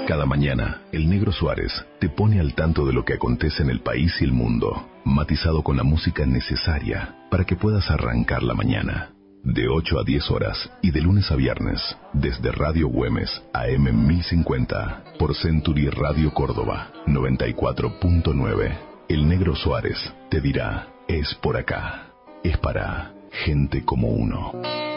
Cada mañana, el Negro Suárez te pone al tanto de lo que acontece en el país y el mundo, matizado con la música necesaria para que puedas arrancar la mañana. De 8 a 10 horas y de lunes a viernes, desde Radio Güemes, AM 1050, por Century Radio Córdoba, 94.9. El Negro Suárez te dirá, es por acá, es para gente como uno.